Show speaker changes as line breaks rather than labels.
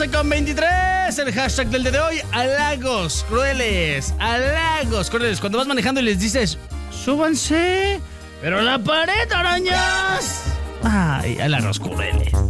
Con 23, el hashtag del día de hoy, halagos crueles, halagos crueles. Cuando vas manejando y les dices, súbanse, pero la pared, arañas. Ay, halagos crueles.